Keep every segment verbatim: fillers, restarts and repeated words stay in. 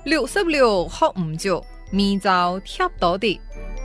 六十六學唔足，明朝貼到底。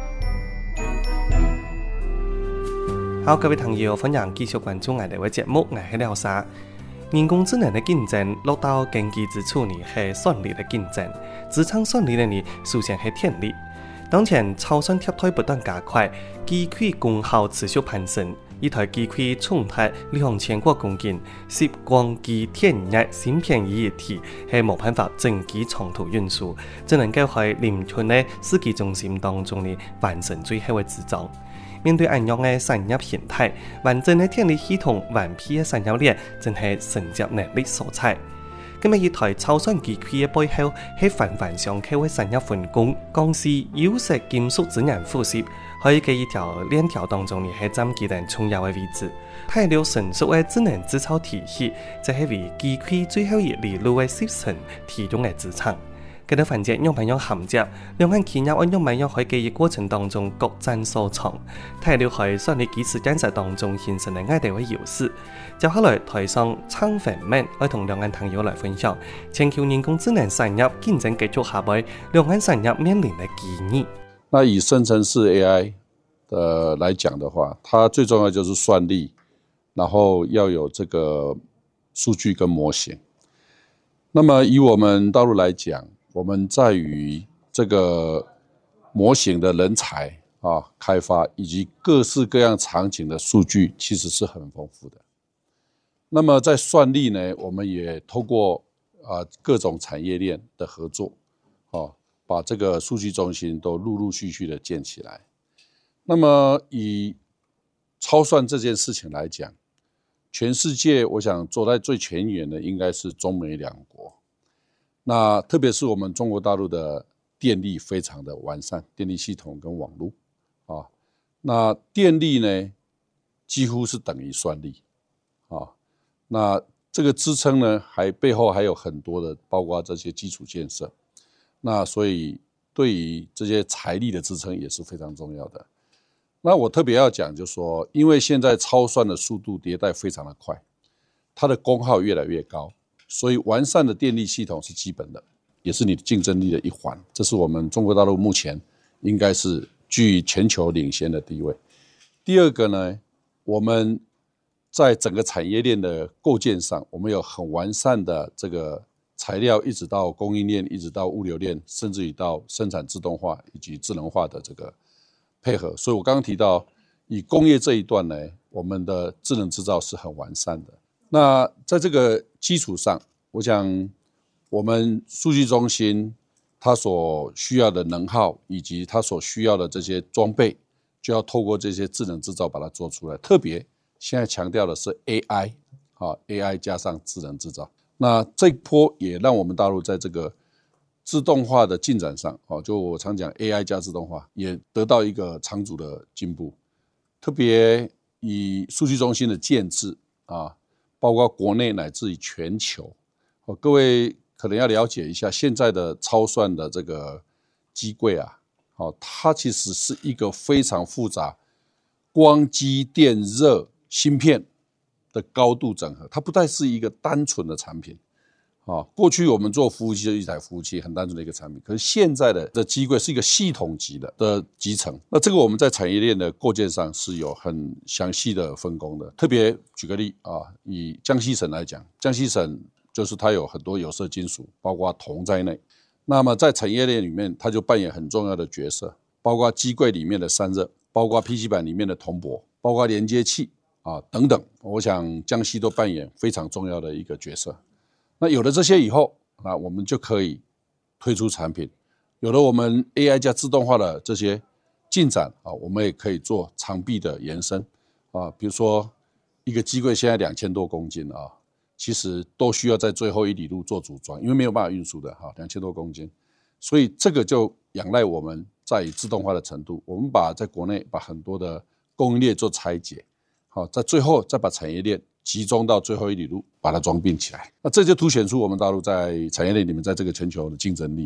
好，各位朋友，歡迎繼續關注我哋嘅節目，我係廖沙。人工智能嘅競爭落到根基之處呢，係算力嘅競爭。職場算力呢，首先係電力。當前超算貼台不斷加快，機器功耗持續攀升。一台機器重達兩千個公斤，涉光機電熱芯片於一體，係冇辦法整機長途運輸，只能夠喺鄰近嘅世紀中心當中呢完成最後嘅製造。面對咁樣嘅產業形態，完整嘅電力系統、完備嘅產業鏈，真係承接能力所在。咁啊，一台超算機器嘅背後，係環環相扣嘅產業分工，公司有色金屬自然複雜，喺嘅一條鏈條當中呢，係佔極大重要嘅位置。太流成熟嘅智能製造體系，就係為機器最後一里路嘅集成提供嘅資產。佢哋分解用乜樣銜接，兩間企業按用乜樣喺記憶過程當中各佔所長，太流喺算力基礎建設當中形成嘅外地嘅優勢。接下來台上昌粉們會同兩岸朋友來分享全球人工智能產業競爭繼續下來，兩岸產業面臨嘅機遇。 那以生成式 A I 的來講的話，它最重要就是算力，然後要有這個數據跟模型。那麼以我們大陸來講，我們在於這個模型的人才啊開發，以及各式各樣場景的數據，其實是很豐富的。那麼在算力呢，我們也透過啊各種產業鏈的合作，啊，把這個數據中心都陸陸續續的建起來。那麼以超算這件事情來講，全世界我想走在最前沿的應該是中美兩國。那特別是我們中國大陸的電力非常的完善，電力系統跟網絡啊，那電力呢幾乎是等於算力啊，那這個支撐呢還背後還有很多的，包括這些基礎建設，那所以對於這些財力的支撐也是非常重要的。那我特別要講就是說，因為現在超算的速度迭代非常的快，它的功耗越來越高。所以完善的電力系統是基本的，也是你的競爭力的一環。這是我們中國大陸目前應該是居全球領先的地位。第二個呢，我們在整個產業鏈的構建上，我們有很完善的這個材料，一直到供應鏈，一直到物流鏈，甚至於到生產自動化以及智能化的這個配合。所以我剛剛提到，以工業這一段呢，我們的智能製造是很完善的。那在這個基礎上，我想我們數據中心它所需要的能耗以及它所需要的這些裝備，就要透過這些智能製造把它做出來。特別現在強調的是 A I， 啊 A I 加上智能製造。那這一波也讓我們大陸在這個自動化的進展上，就我常講 A I 加自動化也得到一個長足的進步。特別以數據中心的建制啊，包括國內乃至於全球，各位可能要了解一下現在的超算的這個機櫃啊，它其實是一個非常複雜，光機電熱芯片的高度整合，它不再是一個單純的產品。過去我們做服務器就一台服務器，很單純的一個產品，可是現在的的機櫃是一個系統級的的集成。那這個我們在產業鏈的構建上是有很詳細的分工的。特別舉個例啊，以江西省來講，江西省就是它有很多有色金屬，包括銅在內。那麼在產業鏈裡面，它就扮演很重要的角色，包括機櫃裡面的散熱，包括 P C 板裡面的銅箔，包括連接器啊等等。我想江西都扮演非常重要的一個角色。那有了這些以後，那我們就可以推出產品。有了我們 A I 加自動化的這些進展啊，我們也可以做長臂的延伸啊。比如說一個機櫃現在兩千多公斤啊，其實都需要在最後一里路做組裝，因為沒有辦法運輸的哈，兩千多公斤。所以這個就仰賴我們在於自動化的程度，我們把在國內把很多的供應鏈做拆解，好，在最後再把產業鏈集中到最後一里路，把它裝併起來。那這就凸顯出我們大陸在產業鏈裡面，在這個全球的競爭力哈。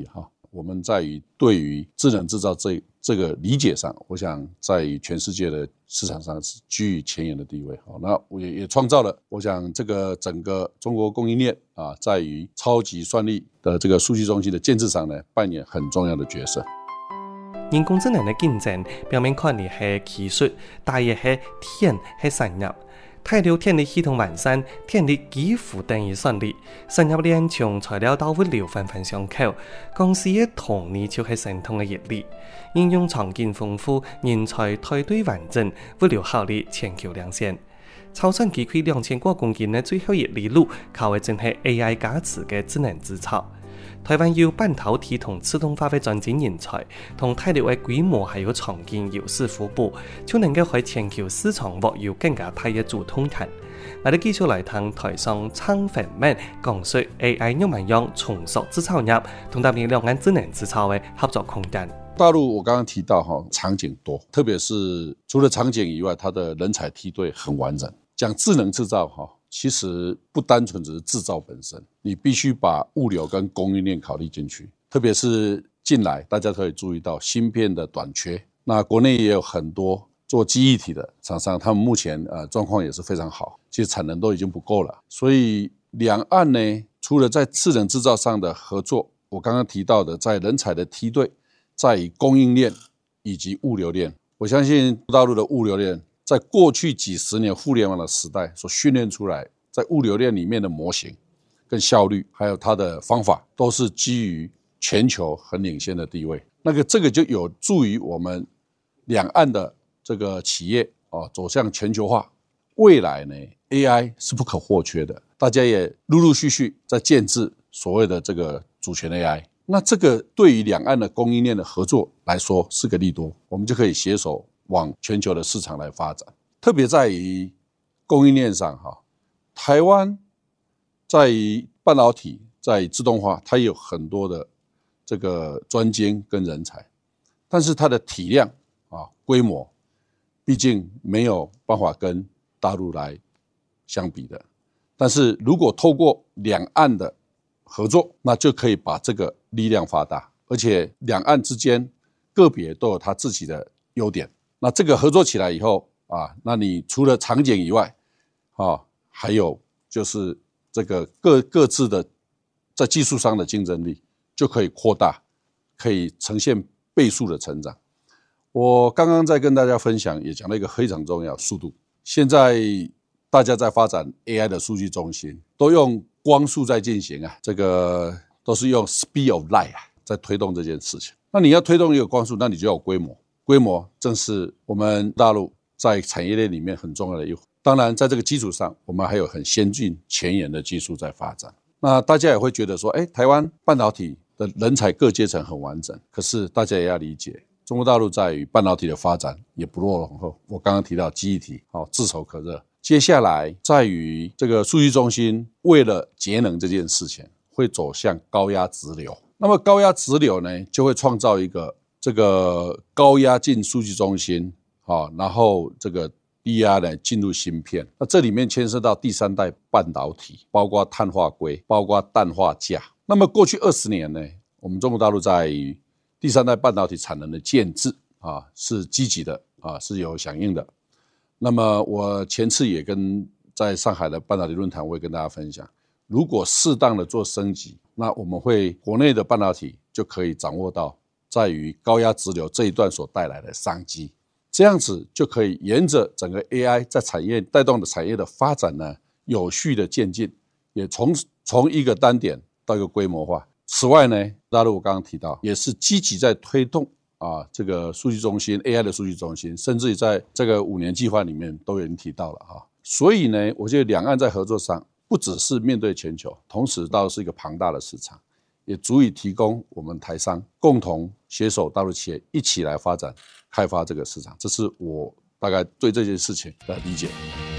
我们在于对于智能制造这这个理解上，我想在于全世界的市场上是居于前沿的地位。好，那我也也创造了，我想这个整个中国供应链啊，在于超级算力的这个数据中心的建制上呢，扮演很重要的角色。 人工智能的进展，表面看嚟係技術，但係係天係深入。大量電力系統完善，電力幾乎等於算力。深入鏈從材料到物流環環相扣，公司嘅同意就係相同嘅熱力。應用場景豐富，人才團隊完整，物流效率全球領先。超算機開兩千多公斤嘅最後一里路，靠嘅正係 A I 加持嘅智能製造。台灣有半導體同自動化嘅專精人才，同大陸嘅規模還有場景優勢互補，就能夠喺全球市場獲有更加大嘅主動權。我哋繼續嚟談台商陳粉們講述 A I 怎麼樣重塑製造業同特別兩岸智能製造嘅合作空間。 大陸我剛剛提到哈，場景多，特別是除了場景以外，它的人才梯隊很完整。講智能製造哈，其實不單純只是製造本身，你必須把物流跟供應鏈考慮進去。特別是近來大家可以注意到芯片的短缺，那國內也有很多做記憶體的廠商，他們目前呃狀況也是非常好，其實產能都已經不夠了。所以兩岸呢，除了在智能製造上的合作，我剛剛提到的在人才的梯隊，在於供應鏈以及物流鏈，我相信大陸的物流鏈在過去幾十年互聯網的時代所訓練出來，在物流鏈裡面的模型跟效率，還有它的方法，都是基於全球很領先的地位。那個這個就有助於我們兩岸的這個企業啊走向全球化。未來呢 ，A I 是不可或缺的，大家也陸陸續續在建制所謂的這個主權 A I。那這個對於兩岸的供應鏈的合作來說是個利多，我們就可以攜手往全球的市場來發展。特別在於供應鏈上哈，台灣在於半導體、在於自動化，它有很多的這個專精跟人才，但是它的體量啊規模，畢竟沒有辦法跟大陸來相比的。但是如果透過兩岸的合作，那就可以把這個力量發大，而且兩岸之間個別都有它自己的優點。那這個合作起來以後啊，那你除了場景以外，啊，還有就是這個各各自的在技術上的競爭力就可以擴大，可以呈現倍數的成長。我剛剛在跟大家分享，也講了一個非常重要，速度。現在大家在發展 A I 的數據中心，都用光速在進行啊，這個都是用 speed of light 啊，在推動這件事情。那你要推動一個光速，那你就要有規模。規模正是我們大陸在產業鏈裡面很重要的一環。當然，在這個基礎上，我們還有很先進前沿的技術在發展。那大家也會覺得說，哎，台灣半導體的人才各階層很完整。可是大家也要理解，中國大陸在於半導體的發展也不落後。我剛剛提到記憶體，好，炙手可熱。接下來在於這個數據中心，為了節能這件事情，會走向高壓直流。那麼高壓直流呢，就會創造一個這個高壓進數據中心，好，然後這個低壓呢進入芯片。那這裡面牽涉到第三代半導體，包括碳化硅，包括氮化鎵。那麼過去二十年呢，我們中國大陸在於第三代半導體產能的建制啊，是積極的啊，是有響應的。那麼我前次也跟在上海的半導體論壇，我也跟大家分享，如果適當的做升級，那我們會國內的半導體就可以掌握到在於高壓直流這一段所帶來的商機，這樣子就可以沿着整個 A I 在產業帶動的產業的發展呢，有序的漸進，也從從一個單點到一個規模化。此外呢，大陸我剛剛提到，也是積極在推動啊，這個數據中心 A I 的數據中心，甚至於在這個五年計劃裡面都有人提到了哈。所以呢，我覺得兩岸在合作上，不只是面對全球，同時大陸是一個龐大的市場，也足以提供我們台商共同攜手大陸企業一起來發展開發這個市場。這是我大概對這件事情的理解。